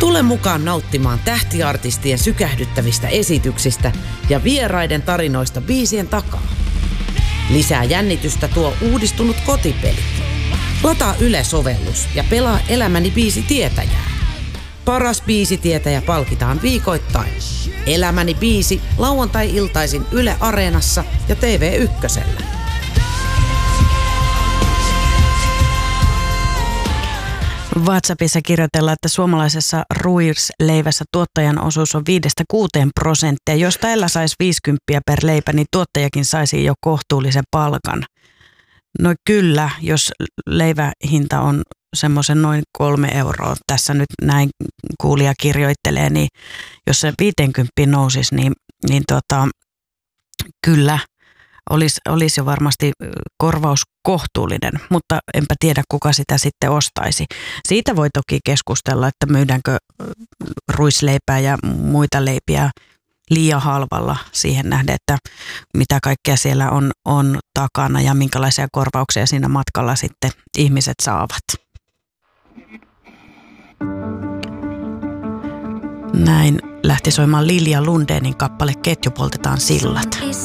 Tule mukaan nauttimaan tähtiartistien sykähdyttävistä esityksistä ja vieraiden tarinoista biisien takaa. Lisää jännitystä tuo uudistunut kotipeli. Lataa Yle-sovellus ja pelaa Elämäni biisitietäjää. Paras biisitietäjä palkitaan viikoittain. Elämäni biisi lauantai-iltaisin Yle Areenassa ja TV1:llä. WhatsAppissa kirjoitellaan, että suomalaisessa ruisleivässä tuottajan osuus on 5-6%. Jos tällä saisi 50 per leipä, niin tuottajakin saisi jo kohtuullisen palkan. No kyllä, jos leivähinta on semmoisen noin 3 euroa, tässä nyt näin kuulija kirjoittelee, niin jos se 50 nousisi, niin kyllä olisi jo varmasti korvaus kohtuullinen, mutta enpä tiedä kuka sitä sitten ostaisi. Siitä voi toki keskustella, että myydäänkö ruisleipää ja muita leipiä liian halvalla siihen nähden, että mitä kaikkea siellä on takana ja minkälaisia korvauksia siinä matkalla sitten ihmiset saavat. Näin lähti soimaan Lilja Lundénin kappale Ketju poltetaan sillat.